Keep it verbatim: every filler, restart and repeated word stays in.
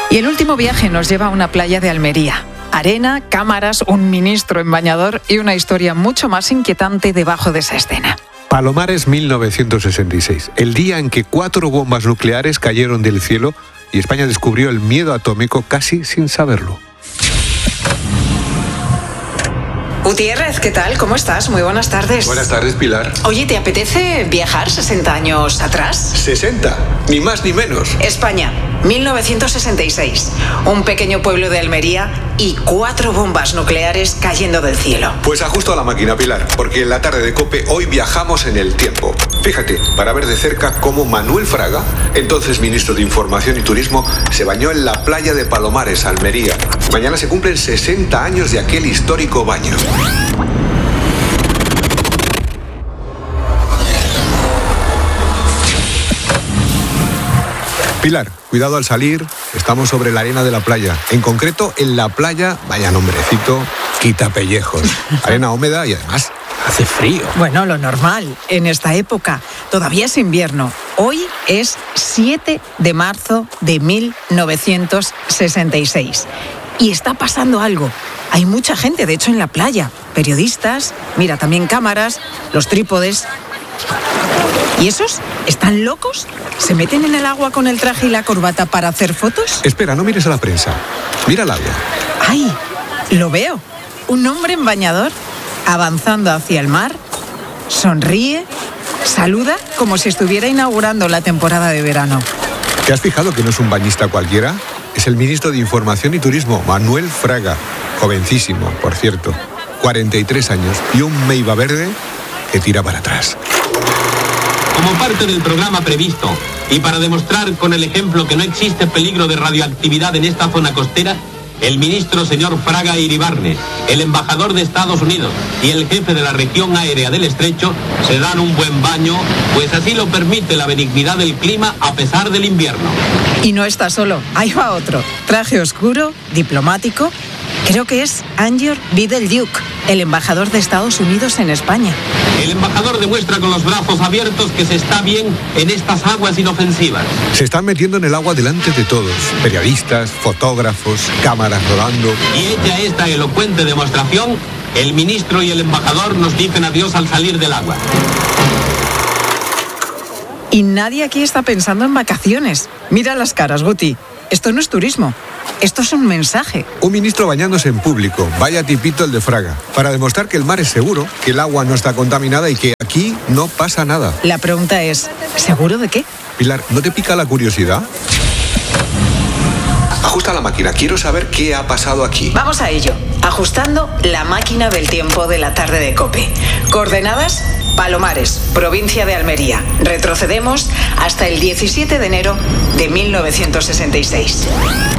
Y el último viaje nos lleva a una playa de Almería. Arena, cámaras, un ministro en bañador y una historia mucho más inquietante debajo de esa escena. Palomares mil novecientos sesenta y seis, el día en que cuatro bombas nucleares cayeron del cielo y España descubrió el miedo atómico casi sin saberlo. Gutiérrez, ¿qué tal? ¿Cómo estás? Muy buenas tardes. Buenas tardes, Pilar. Oye, ¿te apetece viajar sesenta años atrás? ¿sesenta? Ni más ni menos. España, mil novecientos sesenta y seis. Un pequeño pueblo de Almería y cuatro bombas nucleares cayendo del cielo. Pues ajusto a la máquina, Pilar, porque en la tarde de COPE hoy viajamos en el tiempo. Fíjate, para ver de cerca cómo Manuel Fraga, entonces ministro de Información y Turismo, se bañó en la playa de Palomares, Almería. Mañana se cumplen sesenta años de aquel histórico baño. Pilar, cuidado al salir, estamos sobre la arena de la playa. En concreto, en la playa, vaya nombrecito, Quitapellejos. Arena húmeda y además hace frío. Bueno, lo normal en esta época. Todavía es invierno. Hoy es siete de marzo de mil novecientos sesenta y seis. Y está pasando algo. Hay mucha gente, de hecho, en la playa. Periodistas, mira, también cámaras, los trípodes. ¿Y esos? ¿Están locos? ¿Se meten en el agua con el traje y la corbata para hacer fotos? Espera, no mires a la prensa. Mira el agua. ¡Ay! Lo veo. Un hombre en bañador, avanzando hacia el mar, sonríe, saluda como si estuviera inaugurando la temporada de verano. ¿Te has fijado que no es un bañista cualquiera? Es el ministro de Información y Turismo, Manuel Fraga. Jovencísimo, por cierto. cuarenta y tres años y un meiba verde que tira para atrás. Como parte del programa previsto y para demostrar con el ejemplo que no existe peligro de radioactividad en esta zona costera, el ministro señor Fraga Iribarne, el embajador de Estados Unidos y el jefe de la región aérea del Estrecho se dan un buen baño, pues así lo permite la benignidad del clima a pesar del invierno. Y no está solo, ahí va otro. Traje oscuro, diplomático. Creo que es Andrew Biddle-Duke, el embajador de Estados Unidos en España. El embajador demuestra con los brazos abiertos que se está bien en estas aguas inofensivas. Se están metiendo en el agua delante de todos. Periodistas, fotógrafos, cámaras rodando. Y hecha esta elocuente demostración, el ministro y el embajador nos dicen adiós al salir del agua. Y nadie aquí está pensando en vacaciones. Mira las caras, Guti. Esto no es turismo. Esto es un mensaje. Un ministro bañándose en público, vaya tipito el de Fraga, para demostrar que el mar es seguro, que el agua no está contaminada y que aquí no pasa nada. La pregunta es, ¿seguro de qué? Pilar, ¿no te pica la curiosidad? Ajusta la máquina, quiero saber qué ha pasado aquí. Vamos a ello, ajustando la máquina del tiempo de la tarde de COPE. Coordenadas, Palomares, provincia de Almería. Retrocedemos hasta el diecisiete de enero de mil novecientos sesenta y seis.